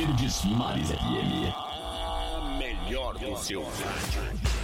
Verdes Mares FM. A melhor do seu rádio.